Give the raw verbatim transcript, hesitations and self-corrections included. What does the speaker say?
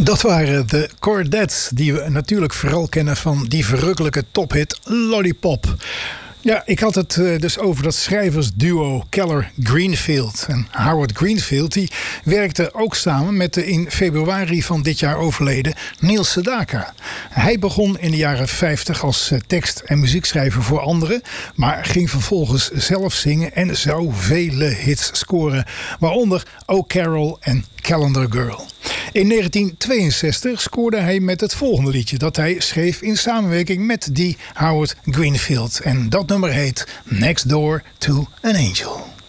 Dat waren de Chordettes, die we natuurlijk vooral kennen van die verrukkelijke tophit Lollipop. Ja, ik had het dus over dat schrijversduo Keller Greenfield. En Howard Greenfield die werkte ook samen met de in februari van dit jaar overleden Neil Sedaka. Hij begon in de jaren vijftig als tekst- en muziekschrijver voor anderen, maar ging vervolgens zelf zingen en zou vele hits scoren, waaronder O Carol en Calendar Girl. In negentien tweeënzestig scoorde hij met het volgende liedje dat hij schreef in samenwerking met die Howard Greenfield. En dat nummer heet Next Door to an Angel.